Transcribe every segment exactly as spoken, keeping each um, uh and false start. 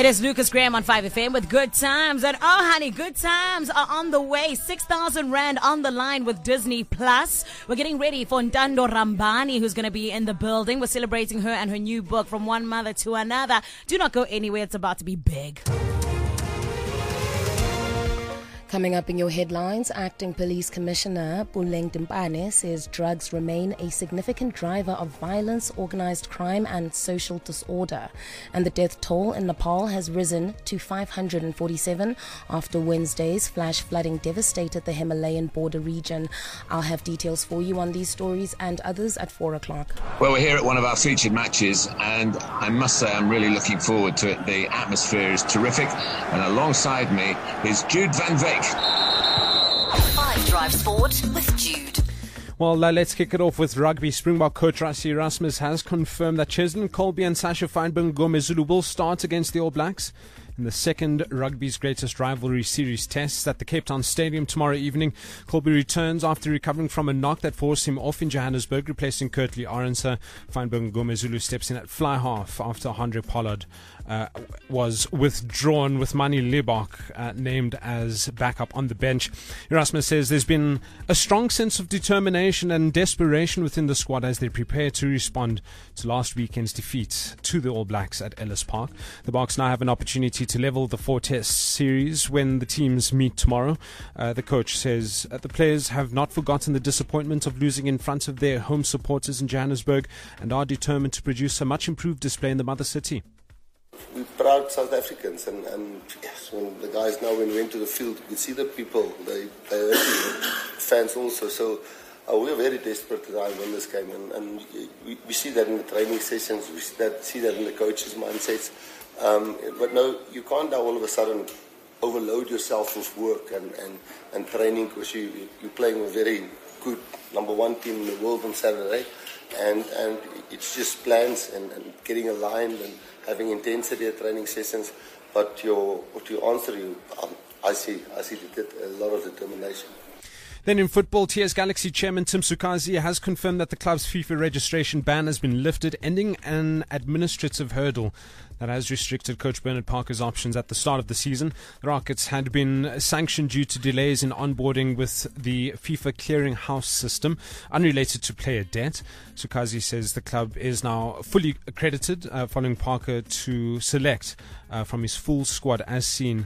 It is Lucas Graham on five F M with Good Times. And oh, honey, good times are on the way. six thousand Rand on the line with Disney Plus. We're getting ready for Ntando Rambani, who's going to be in the building. We're celebrating her and her new book, From One Mother to Another. Do not go anywhere. It's about to be big. Coming up in your headlines, Acting Police Commissioner Puleng Timpane says drugs remain a significant driver of violence, organized crime and social disorder. And the death toll in Nepal has risen to five hundred forty-seven after Wednesday's flash flooding devastated the Himalayan border region. I'll have details for you on these stories and others at four o'clock. Well, we're here at one of our featured matches, and I must say I'm really looking forward to it. The atmosphere is terrific, and alongside me is Jude van Veek. Five Drive Sport with Jude. Well, uh, let's kick it off with rugby. Springbok coach Rassie Erasmus has confirmed that Cheslin Colby and Sasha Feinberg Ngomezulu will start against the All Blacks in the second Rugby's Greatest Rivalry Series test at the Cape Town Stadium tomorrow evening. Colby returns after recovering from a knock that forced him off in Johannesburg, replacing Kurtley Arendse. Feinberg Ngomezulu steps in at fly half after Andre Pollard uh, was withdrawn, with Mani Lebok uh, named as backup on the bench. Erasmus says there's been a strong sense of determination and desperation within the squad as they prepare to respond to last weekend's defeat to the All Blacks at Ellis Park. The Boks now have an opportunity to level the four-test series when the teams meet tomorrow. Uh, the coach says uh, the players have not forgotten the disappointment of losing in front of their home supporters in Johannesburg and are determined to produce a much improved display in the mother city. We're proud South Africans, and, and yes, when the guys now when we went to the field, you could see the people, they, they fans also. So uh, we are very desperate to try and win this game, and, and we, we see that in the training sessions, we see that, see that in the coaches' mindsets. Um, but no, you can't now all of a sudden overload yourself with work and, and, and training, because you, you're playing a very good number one team in the world on Saturday, and, and it's just plans and, and getting aligned and having intensity at training sessions. But your, to answer you, um, I see I see a lot of determination. Then in football, T S Galaxy chairman Tim Sukazi has confirmed that the club's FIFA registration ban has been lifted, ending an administrative hurdle that has restricted coach Bernard Parker's options at the start of the season. The Rockets had been sanctioned due to delays in onboarding with the FIFA clearinghouse system, unrelated to player debt. Sukazi says the club is now fully accredited, uh, following Parker to select uh, from his full squad as seen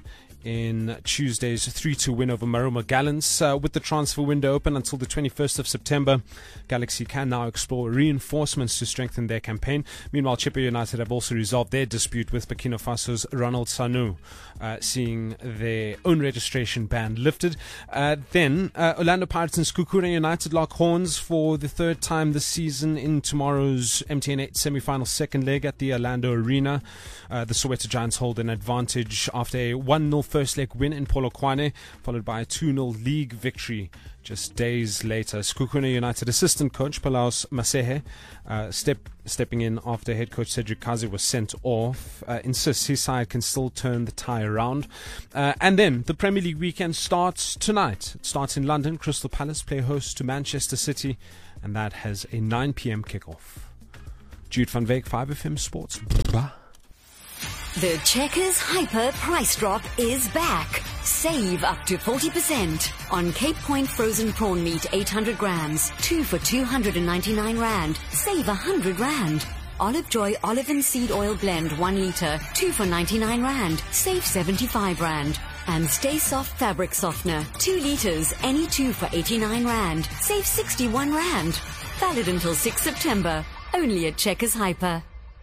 in Tuesday's three two win over Maroma Gallants. Uh, with the transfer window open until the twenty-first of September, Galaxy can now explore reinforcements to strengthen their campaign. Meanwhile, Chippa United have also resolved their dispute with Burkina Faso's Ronald Sanu, uh, seeing their own registration ban lifted. Uh, then, uh, Orlando Pirates and Sekhukhune United lock horns for the third time this season in tomorrow's M T N eight semi-final second leg at the Orlando Arena. Uh, the Soweto Giants hold an advantage after a one nil first leg win in Polokwane, followed by a two nil league victory just days later. Sekhukhune United assistant coach Palaus Masehe, uh, step, stepping in after head coach Cedric Kazi was sent off, uh, insists his side can still turn the tie around. Uh, and then the Premier League weekend starts tonight. It starts in London. Crystal Palace play host to Manchester City, and that has a nine p.m. kickoff. Jude van Veek, five F M Sports. Bah. The Checkers Hyper Price Drop is back. Save up to forty percent on Cape Point frozen prawn meat eight hundred grams, two for two hundred ninety-nine rand. Save one hundred rand. Olive Joy olive and seed oil blend one litre, two for ninety-nine rand. Save seventy-five rand. And Stay Soft fabric softener, two litres, any two for eighty-nine rand. Save sixty-one rand. Valid until sixth September. Only at Checkers Hyper.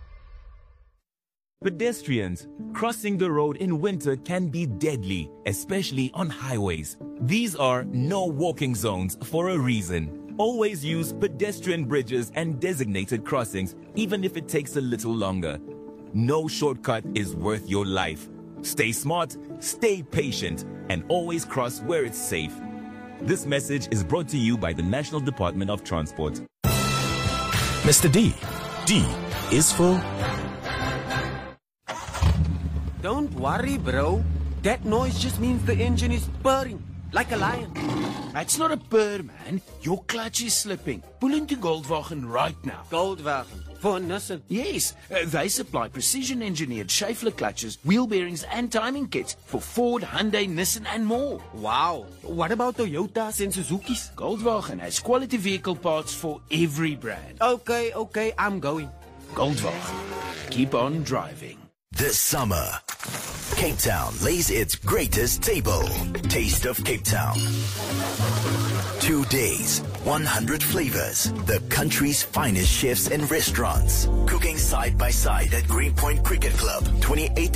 Pedestrians crossing the road in winter can be deadly, especially on highways. These are no walking zones for a reason. Always use pedestrian bridges and designated crossings, even if it takes a little longer. No shortcut is worth your life. Stay smart, stay patient, and always cross where it's safe. This message is brought to you by the National Department of Transport. Mister D. D is for... Don't worry, bro. That noise just means the engine is purring, like a lion. It's not a purr, man. Your clutch is slipping. Pull into Goldwagen right now. Goldwagen. for Nissan? Yes, uh, they supply precision-engineered Schaeffler clutches, wheel bearings and timing kits for Ford, Hyundai, Nissan and more. Wow. What about Toyotas and Suzuki's? Goldwagen has quality vehicle parts for every brand. Okay, okay, I'm going. Goldwagen. Keep on driving. This summer, Cape Town lays its greatest table. Taste of Cape Town. Two days, one hundred flavors, the country's finest chefs and restaurants. Cooking side by side at Greenpoint Cricket Club, twenty-eight